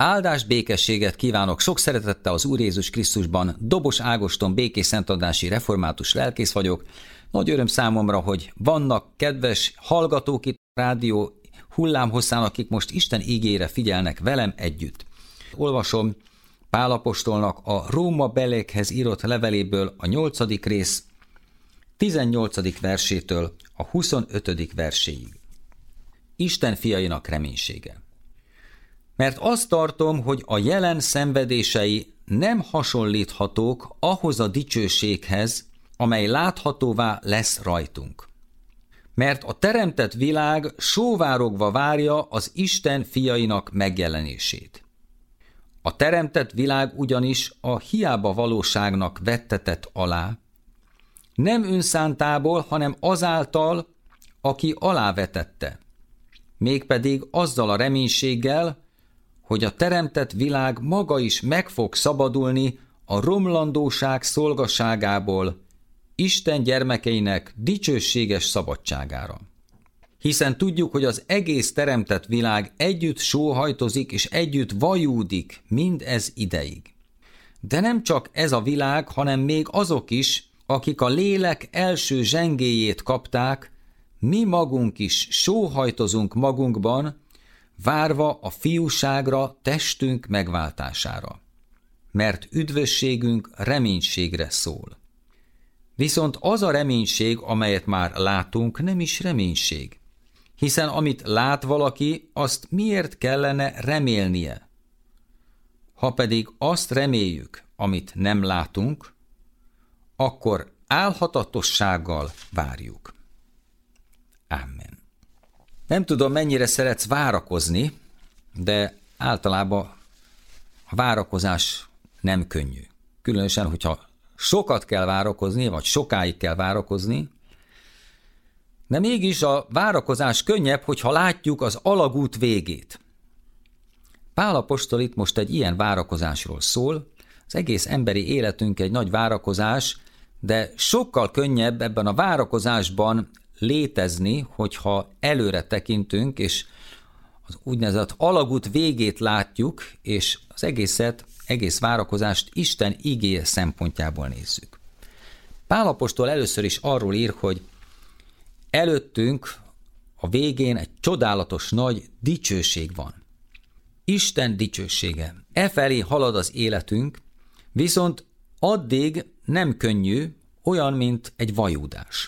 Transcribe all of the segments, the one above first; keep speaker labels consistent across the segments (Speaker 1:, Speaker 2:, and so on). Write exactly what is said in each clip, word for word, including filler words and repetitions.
Speaker 1: Áldás, békességet kívánok sok szeretettel az Úr Jézus Krisztusban. Dobos Ágoston, békés szentadási református lelkész vagyok. Nagy öröm számomra, hogy vannak kedves hallgatók itt a rádió hullámhosszán, akik most Isten ígére figyelnek velem együtt. Olvasom Pál apostolnak a Róma belekhez írott leveléből a nyolcadik rész tizennyolcadik versétől a huszonötödik verséig. Isten fiainak reménysége. Mert azt tartom, hogy a jelen szenvedései nem hasonlíthatók ahhoz a dicsőséghez, amely láthatóvá lesz rajtunk. Mert a teremtett világ sóvárogva várja az Isten fiainak megjelenését. A teremtett világ ugyanis a hiába valóságnak vettetett alá, nem önszántából, hanem azáltal, aki alávetette, mégpedig azzal a reménységgel, hogy a teremtett világ maga is meg fog szabadulni a romlandóság szolgaságából Isten gyermekeinek dicsőséges szabadságára. Hiszen tudjuk, hogy az egész teremtett világ együtt sóhajtozik és együtt vajúdik mindez ideig. De nem csak ez a világ, hanem még azok is, akik a lélek első zsengéjét kapták, mi magunk is sóhajtozunk magunkban, várva a fiúságra, testünk megváltására. Mert üdvösségünk reménységre szól. Viszont az a reménység, amelyet már látunk, nem is reménység. Hiszen amit lát valaki, azt miért kellene remélnie? Ha pedig azt reméljük, amit nem látunk, akkor álhatatossággal várjuk. Amen. Nem tudom, mennyire szeretsz várakozni, de általában a várakozás nem könnyű. Különösen, hogyha sokat kell várakozni, vagy sokáig kell várakozni, de mégis a várakozás könnyebb, hogyha látjuk az alagút végét. Pál apostol itt most egy ilyen várakozásról szól, az egész emberi életünk egy nagy várakozás, de sokkal könnyebb ebben a várakozásban létezni, hogyha előre tekintünk, és az úgynevezett alagút végét látjuk, és az egészet, egész várakozást Isten igéje szempontjából nézzük. Pál apostol először is arról ír, hogy előttünk a végén egy csodálatos nagy dicsőség van. Isten dicsősége. Efelé halad az életünk, viszont addig nem könnyű, olyan, mint egy vajúdás.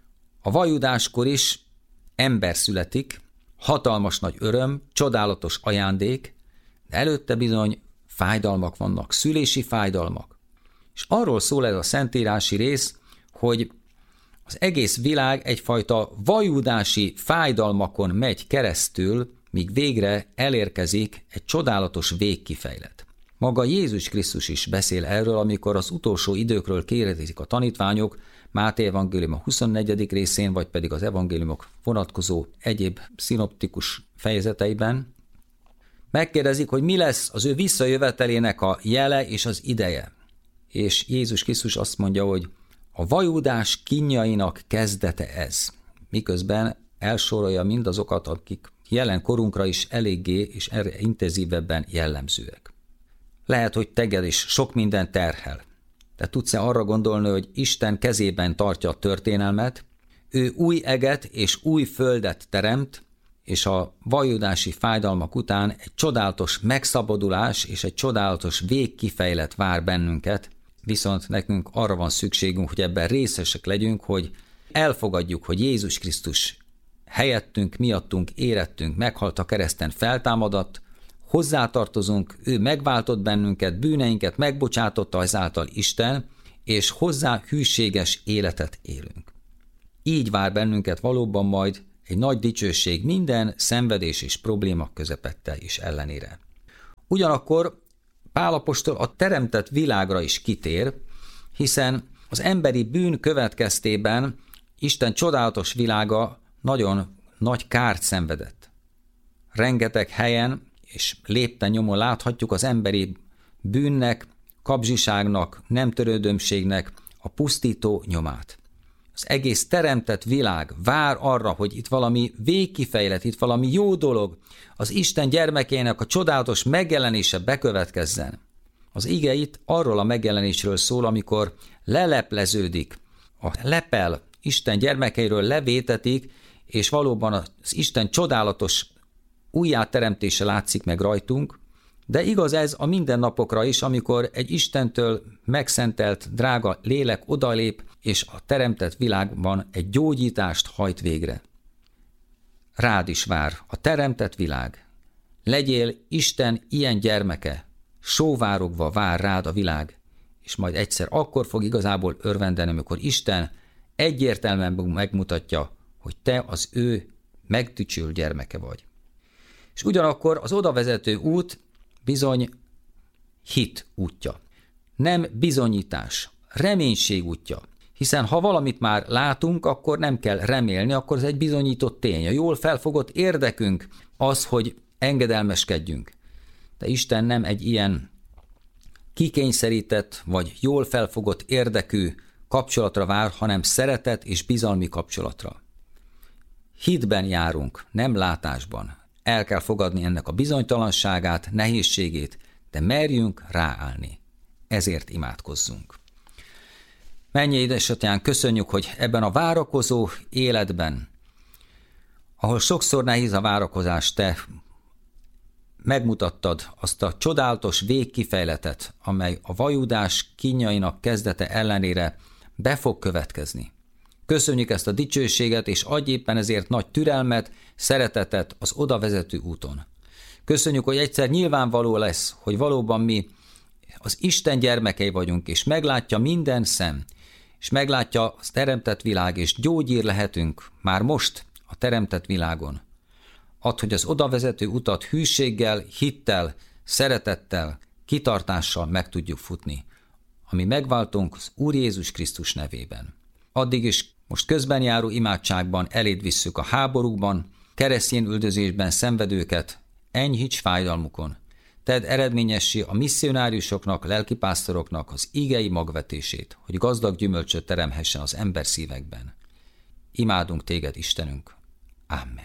Speaker 1: A vajúdáskor is ember születik, hatalmas nagy öröm, csodálatos ajándék, de előtte bizony fájdalmak vannak, szülési fájdalmak. És arról szól ez a szentírási rész, hogy az egész világ egyfajta vajúdási fájdalmakon megy keresztül, míg végre elérkezik egy csodálatos végkifejlet. Maga Jézus Krisztus is beszél erről, amikor az utolsó időkről kérdezik a tanítványok, Máté evangélium a huszonnegyedik részén, vagy pedig az evangéliumok vonatkozó egyéb szinoptikus fejezeteiben. Megkérdezik, hogy mi lesz az ő visszajövetelének a jele és az ideje. És Jézus Krisztus azt mondja, hogy a vajúdás kínjainak kezdete ez. Miközben elsorolja mindazokat, akik jelen korunkra is eléggé és erre intenzívebben jellemzőek. Lehet, hogy teged is sok minden terhel. De tudsz-e arra gondolni, hogy Isten kezében tartja a történelmet, ő új eget és új földet teremt, és a vajúdási fájdalmak után egy csodálatos megszabadulás és egy csodálatos végkifejlet vár bennünket, viszont nekünk arra van szükségünk, hogy ebben részesek legyünk, hogy elfogadjuk, hogy Jézus Krisztus helyettünk, miattunk érettünk, meghalt a kereszten, feltámadott, hozzátartozunk, ő megváltott bennünket, bűneinket megbocsátotta ezáltal Isten, és hozzá hűséges életet élünk. Így vár bennünket valóban majd egy nagy dicsőség minden szenvedés és probléma közepette is ellenére. Ugyanakkor Pál apostol a teremtett világra is kitér, hiszen az emberi bűn következtében Isten csodálatos világa nagyon nagy kárt szenvedett. Rengeteg helyen és lépten nyomon láthatjuk az emberi bűnnek, kapzsiságnak, nem törődömségnek a pusztító nyomát. az egész teremtett világ vár arra, hogy itt valami végkifejlet, itt valami jó dolog, az Isten gyermekének a csodálatos megjelenése bekövetkezzen. Az ige itt arról a megjelenésről szól, amikor lelepleződik, a lepel Isten gyermekeiről levétetik, és valóban az Isten csodálatos újjáteremtése látszik meg rajtunk, de igaz ez a mindennapokra is, amikor egy Istentől megszentelt, drága lélek odalép, és a teremtett világban egy gyógyítást hajt végre. Rád is vár a teremtett világ. Legyél Isten ilyen gyermeke, sóvárogva vár rád a világ, és majd egyszer akkor fog igazából örvendeni, amikor Isten egyértelműen megmutatja, hogy te az ő megdicsült gyermeke vagy. És ugyanakkor az odavezető út bizony hit útja. Nem bizonyítás, reménység útja. Hiszen ha valamit már látunk, akkor nem kell remélni, akkor ez egy bizonyított tény. A jól felfogott érdekünk az, hogy engedelmeskedjünk. De Isten nem egy ilyen kikényszerített, vagy jól felfogott érdekű kapcsolatra vár, hanem szeretet és bizalmi kapcsolatra. Hitben járunk, nem látásban. El kell fogadni ennek a bizonytalanságát, nehézségét, de merjünk ráállni. Ezért imádkozzunk. Mennyei édesatyánk, köszönjük, hogy ebben a várakozó életben, ahol sokszor nehéz a várakozás, te megmutattad azt a csodálatos végkifejletet, amely a vajudás kínjainak kezdete ellenére be fog következni. Köszönjük ezt a dicsőséget, és adj éppen ezért nagy türelmet, szeretetet az odavezető úton. Köszönjük, hogy egyszer nyilvánvaló lesz, hogy valóban mi az Isten gyermekei vagyunk, és meglátja minden szem, és meglátja a teremtett világ, és gyógyír lehetünk már most a teremtett világon. Add, hogy az odavezető utat hűséggel, hittel, szeretettel, kitartással meg tudjuk futni, ami megváltunk az Úr Jézus Krisztus nevében. Addig is most közben járó imádságban eléd visszük a háborúkban, keresztény üldözésben szenvedőket, enyhíts fájdalmukon. Tedd eredményessé a misszionáriusoknak, lelkipásztoroknak az igei magvetését, hogy gazdag gyümölcsöt teremhessen az ember szívekben. Imádunk téged, Istenünk. Amen.